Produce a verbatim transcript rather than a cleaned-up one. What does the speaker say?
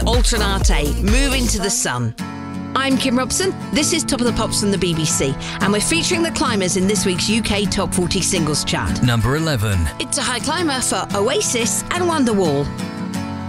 Alternate, Moving to the Sun. I'm Kim Robson. This is Top of the Pops from the B B C, and we're featuring the climbers in this week's U K Top forty Singles Chart. Number eleven. It's a high climber for Oasis and Wonderwall.